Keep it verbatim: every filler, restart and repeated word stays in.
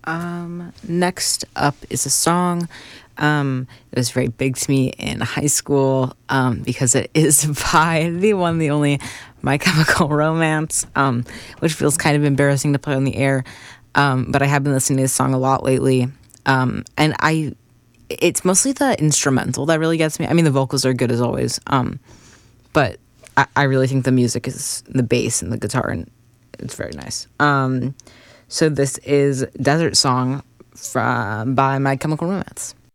Um, next up is a song. Um, it was very big to me in high school um, because it is by the one, the only My Chemical Romance, um, which feels kind of embarrassing to play on the air. Um, but I have been listening to this song a lot lately. Um, and I, it's mostly the instrumental that really gets me. I mean, the vocals are good as always. Um, but I, I really think the music is the bass and the guitar, and it's very nice. Um, so this is Desert Song from, by My Chemical Romance.